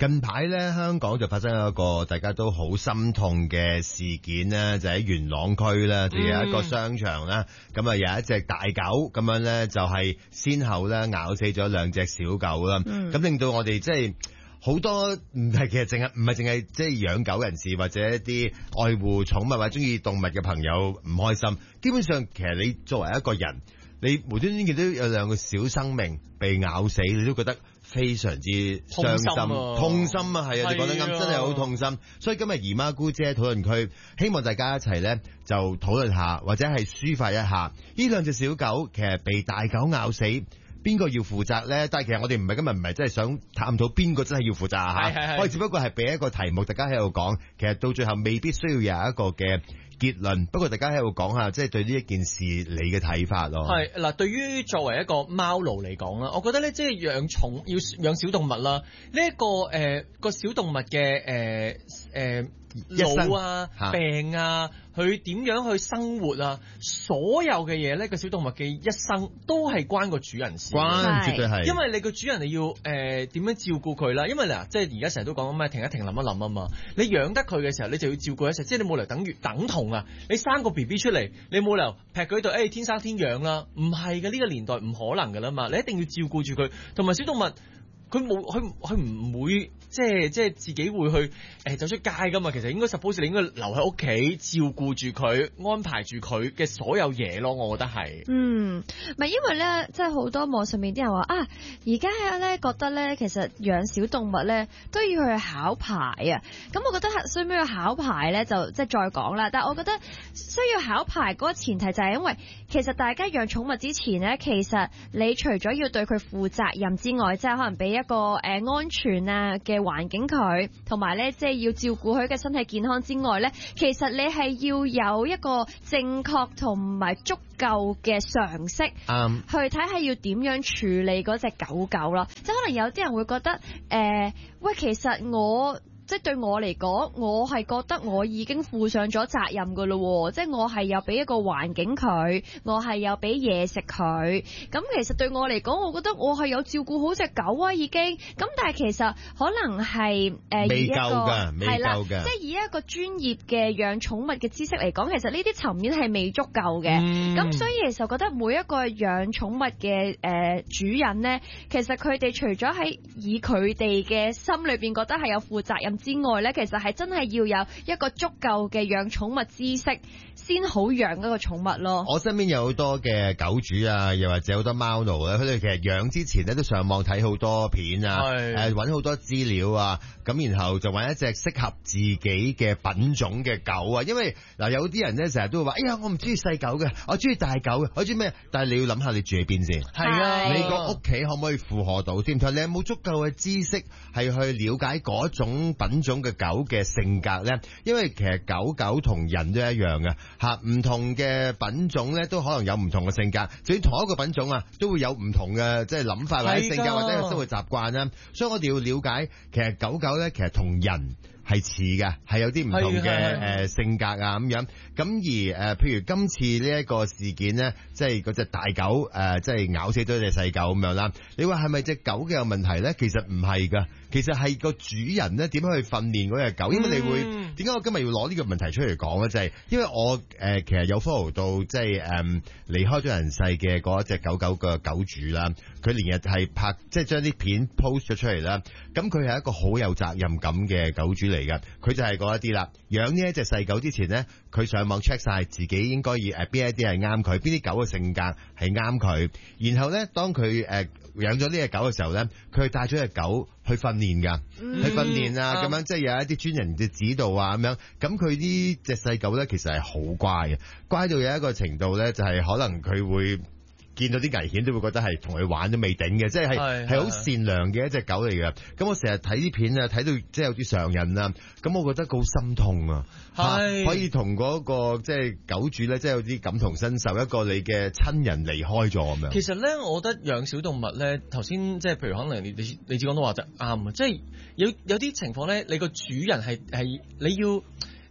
近排咧，香港就發生一個大家都好心痛嘅事件咧，就喺元朗區啦，就有一個商場啦，咁啊有一隻大狗咁樣咧，就係先後咧咬死咗兩隻小狗啦，咁令到我哋即係好多唔係其實唔係淨係即係養狗人士或者一啲愛護寵物或者中意動物嘅朋友唔開心，基本上其實你作為一個人，你無端端見到有兩個小生命被咬死，你都覺得非常之傷心、痛心啊！係啊，你講得啱，真係好痛心。所以今日姨媽姑姐討論區，希望大家一齊咧就討論下，或者係抒發一下呢兩隻小狗其實被大狗咬死，邊個要負責咧？但係其實我哋今日唔係真係想探討邊個真係要負責嚇，我哋只不過係俾一個題目，大家喺度講，其實到最後未必需要有一個嘅結論，不過大家喺度講下，即係對呢一件事你嘅睇法咯。係嗱，對於作為一個貓奴嚟講啦，我覺得咧，即係養寵要養小動物啦，呢一個個小動物嘅老啊、病啊，佢點樣去生活啊，所有嘅嘢咧，個小動物嘅一生都係關個主人事， 絕對係。 因為你個主人你要點樣照顧佢啦，因為嗱，即係而家成日都講咩停一停諗一諗啊嘛，你養得佢嘅時候，你就要照顧一齊，即係你冇理由等同啊，你生個 BB 出嚟，你冇理由劈佢喺度，天生天養啦，唔係嘅，呢個年代唔可能噶啦嘛，你一定要照顧住佢，同埋小動物。佢唔會即係自己會去走出街噶嘛，其實應該 suppose 你應該留喺屋企照顧住佢，安排住佢嘅所有嘢咯，我覺得係。 咪因為咧，即係好多網上面啲人話啊，而家咧覺得咧，其實養小動物咧都要去考牌啊。咁我覺得需唔需要考牌咧，就即係再講啦。但係我覺得需要考牌嗰個前提就係因為其實大家養寵物之前咧，其實你除咗要對佢負責任之外，即係可能俾一個安全啊嘅環境佢，同埋咧即係要照顧佢嘅身體健康之外咧，其實你係要有一個正確同埋足夠嘅常識，去睇下要點樣處理嗰隻狗狗咯。即係可能有啲人會覺得喂，其實我即係對我嚟講，我係覺得我已經負上咗責任噶咯，即係我係有俾一個環境佢，我係有俾嘢食佢。咁其實對我嚟講，我覺得我係有照顧好隻狗啊，已經。咁但係其實可能係未夠㗎，未夠㗎。 即係以一個專業嘅養寵物嘅知識嚟講，其實呢啲層面係未足夠嘅。咁所以其實我覺得每一個養寵物嘅主人呢，其實佢哋除咗喺以佢哋嘅心裏邊覺得係有負責任之外咧，其實係真係要有一個足夠嘅養寵物知識，先好養嗰個寵物咯。 我身邊有好多嘅狗主啊，又或者好多貓奴咧，佢哋其實養之前咧都上網睇好多片啊，揾好多資料啊，咁然後就揾一隻適合自己嘅品種嘅狗啊。因為嗱有啲人咧成日都會話，哎呀我唔中意細狗嘅，我中意大狗嘅，我中意咩？但係你要諗下你住喺邊先，係啊，你個屋企可唔可以負荷到先？你有冇足夠嘅知識係去了解嗰種品種嘅狗嘅性格咧？因為其實狗同人都一樣嘅吓，唔同嘅品種咧都可能有唔同嘅性格，就算同一個品種啊，都會有唔同嘅即係諗法或者性格或者生活習慣啦。所以我哋要了解，其實狗咧其實同人係似嘅，係有啲唔同嘅性格啊咁樣。咁而譬如今次呢一個事件咧，即係嗰隻大狗即係咬死咗隻細狗咁樣啦。你話係咪隻狗嘅有問題咧？其實唔係㗎。其實係個主人咧點樣去訓練嗰隻狗，因為你會點解我今日要攞呢個問題出嚟講咧？就係因為我其實有 follow 到即係離開咗人世嘅嗰一隻狗嘅狗主啦，佢連日係拍即係將啲片 post 咗出嚟啦。咁佢係一個好有責任感嘅狗主嚟㗎，佢就係嗰一啲啦。養呢一隻細狗之前咧，佢上網 check 晒自己應該要邊一啲係啱佢，邊啲狗嘅性格係啱佢，然後咧當佢養咗呢隻狗嘅時候咧，佢帶咗隻狗去訓練㗎，去訓練啊咁樣，即係有一啲專人嘅指導啊咁樣。咁佢呢隻細狗咧，其實係好乖嘅，乖到有一個程度咧，就係可能佢會見到啲危險都會覺得係同佢玩都未頂嘅，即係好善良嘅一隻狗嚟嘅。咁我成日睇啲片啊，睇到即係有啲上癮啊，咁我覺得好心痛啊！可以同嗰個即係狗主咧，即係有啲感同身受，一個你嘅親人離開咗咁樣。 其實咧，我覺得養小動物咧，頭先即係譬如可能你只講到話就啱啊，即係有啲情況咧，你個主人係你要。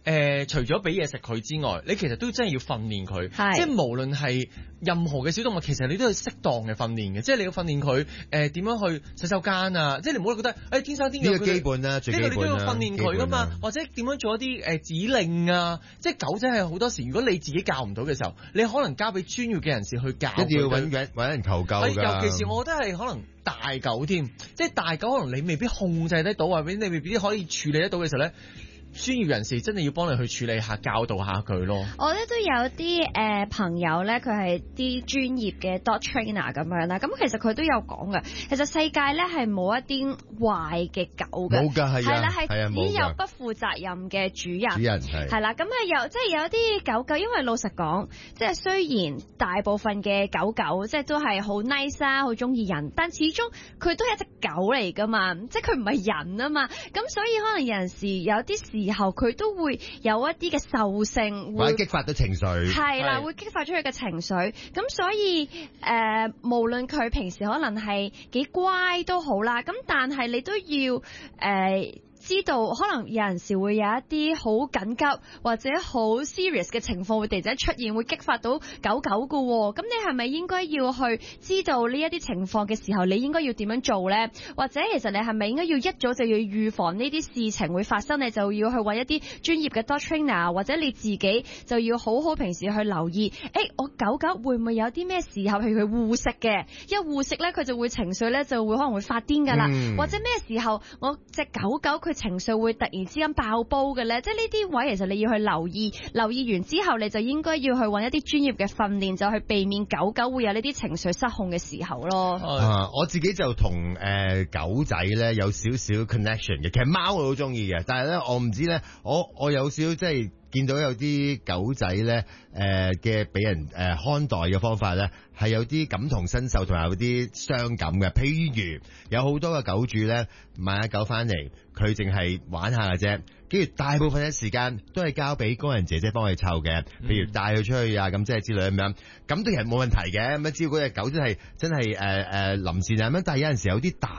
除咗俾嘢食佢之外，你其實都真係要訓練佢， 係即係無論係任何嘅小動物，其實你都要適當嘅訓練嘅，即係你要訓練佢點樣去洗手間啊，即係你唔好覺得天生天養呢個基本啦，最基本啦， 呢個你都要訓練佢噶嘛，或者點樣做一啲指令啊，即係狗仔係好多時，如果你自己教唔到嘅時候，你可能交俾專業嘅人士去教， 一定要揾人求救㗎。 尤其是我覺得係可能大狗添，即係大狗可能你未必控制得到，或者你未必可以處理得到嘅時候咧。專業人士真係要幫你去處理下、教導下佢咯。 我咧都有啲朋友咧，佢係啲專業嘅 dog trainer 咁樣啦。咁其實佢都有講嘅，其實世界咧係冇一啲壞嘅狗嘅， 冇㗎，係啦，係只有冇不負責任嘅主人。 主人係啦，咁即係有啲狗狗，因為老實講，即係雖然大部分嘅狗狗即係都係好 nice 啊，好中意人，但始終佢都係一隻狗嚟㗎嘛，即係佢唔係人啊嘛。咁所以可能有陣時有啲時候佢都會有一啲嘅獸性， 會激發到情緒， 係啦，會激發咗佢嘅情緒。咁所以無論佢平時可能係幾乖都好啦，咁但係你都要知道可能有陣時會有一啲好緊急或者好 serious 嘅情況會突然間出現，會激發到狗狗㗎喎。咁你係咪應該要去知道呢一啲情況嘅時候，你應該要點樣做呢？或者其實你係咪應該要一早就要預防呢啲事情會發生？你就要去揾一啲專業嘅 dog trainer，或者你自己就要好好平時去留意。我狗狗會唔會有啲咩時候，譬如佢護食嘅，因為護食呢，佢就會情緒呢就會可能會發癲㗎啦，或者咩時候我隻狗狗佢情緒會突然之間爆煲嘅咧，即係呢啲位其實你要去留意，留意完之後你就應該要去揾一啲專業嘅訓練，就去避免狗狗會有呢啲情緒失控嘅時候咯。 我自己就同狗仔咧有少少 connection 嘅，其實貓我好中意嘅，但係咧我唔知咧，我有少少即係見到有啲狗仔咧嘅俾人看待嘅方法咧係有啲感同身受同埋有啲傷感嘅，譬如有好多嘅狗主咧買下狗翻嚟，佢淨係玩下嘅啫，跟住大部分嘅時間都係交俾工人姐姐幫佢湊嘅，譬如帶佢出去啊咁即係之類咁樣，咁都其實冇問題嘅，咁只要嗰隻狗真係臨時啊咁樣，但係有陣時有啲大